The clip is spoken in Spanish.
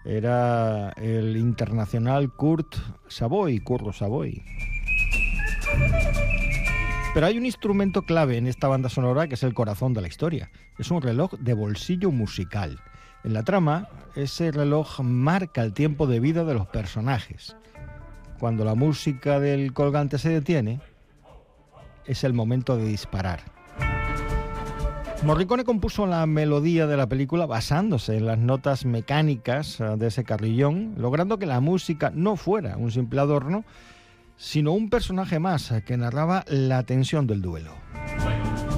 Era el internacional Curro Savoy. Pero hay un instrumento clave en esta banda sonora que es el corazón de la historia. Es un reloj de bolsillo musical. En la trama, ese reloj marca el tiempo de vida de los personajes. Cuando la música del colgante se detiene, es el momento de disparar. Morricone compuso la melodía de la película basándose en las notas mecánicas de ese carrillón, logrando que la música no fuera un simple adorno, sino un personaje más que narraba la tensión del duelo.